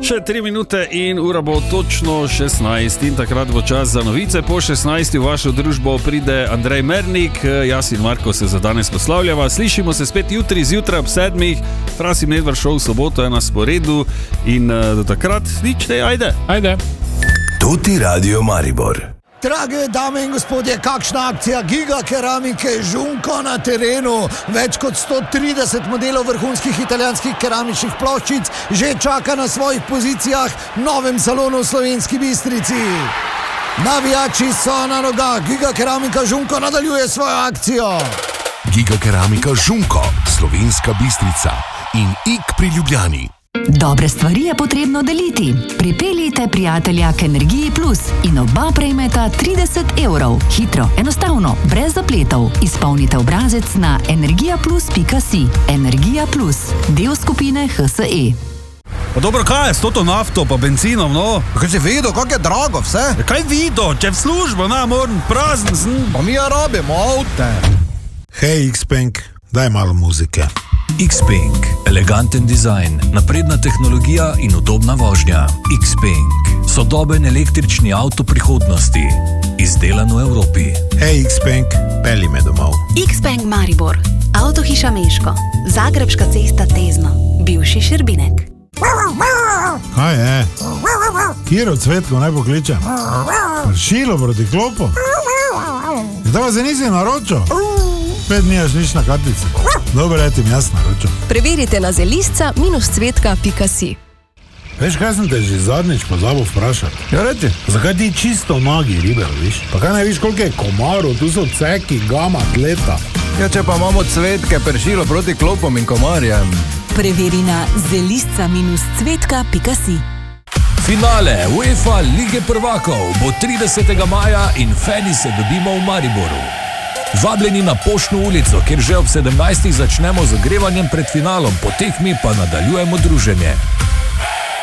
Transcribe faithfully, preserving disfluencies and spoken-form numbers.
Še tri minute in ura bo točno šestnajst in takrat bo čas za novice. Po šestnajsti v vašo družbo pride Andrej Mernik, jaz in Marko se za danes poslavljava. Slišimo se spet jutri zjutraj ob sedmih, Frasi Medvar šov v soboto je na sporedu in do takrat nič ne, ajde. Ajde. Tuti Radio Maribor. Drage dame in gospodje, kakšna akcija Giga keramike Žunko na terenu. Več kot sto trideset modelov vrhunskih italijanskih keramičnih ploščic že čaka na svojih pozicijah v novem salonu v Slovenski Bistrici. Navijači so na nogah, Giga keramika Žunko nadaljuje svojo akcijo. Giga keramika Žunko, Slovenska Bistrica in Ik pri Ljubljani. Dobre stvari je potrebno deliti. Pripeljite prijatelja k Energiji Plus in oba prejmeta trideset evrov. Hitro, enostavno, brez zapletov. Izpolnite obrazec na energija plus pika si. Energija Plus, del skupine H S E. Pa dobro, kaj je s to nafto pa benzinom, no? Kaj si videl, kako je drago vse? Kaj videl, če v službo, na, moram prazen sem. Pa mi ja rabimo avte. Hej, Xpeng, daj malo muzike. Xpeng, eleganten dizajn, napredna tehnologija in udobna vožnja. Xpeng, sodoben električni avto prihodnosti, izdelan v Evropi. Hej, Xpeng, pelji me domov. Xpeng Maribor, Avtohiša Meško, Zagrebška cesta Tezno, bivši Šerbinek. Kaj je? Kiro Cvetko naj pokličem? Pršilo proti klopu? Zdaj se nisi naročil? Pet nimaš nič na kartici. Dobro, ja ti mi jaz naročil. Preverite na zelisca minus cvetka pika si. Veš, kaj sem te že zadnjič pozabil vprašati? Ja, reti. Zakaj ti čisto nogi ribe, viš? Pa kaj ne viš, koliko je komarov, tu so ceki, gama, tleta. Ja, če pa imamo cvetke, pršilo proti klopom in komarjem. Preveri na zelisca minus cvetka pika si. Finale UEFA Lige prvakov bo tridesetega maja in fani se dobimo v Mariboru. Vabljeni na Poštno ulico, kjer že ob sedemnajstih začnemo z ogrevanjem pred finalom, po tekmi pa nadaljujemo druženje.